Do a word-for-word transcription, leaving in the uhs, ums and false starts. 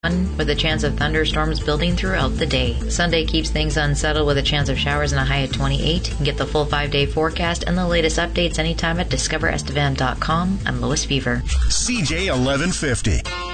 with a chance of thunderstorms building throughout the day. Sunday keeps things unsettled with a chance of showers and a high of twenty-eight. Get the full five-day forecast and the latest updates anytime at discover estevan dot com. I'm Lois Beaver. C J eleven fifty.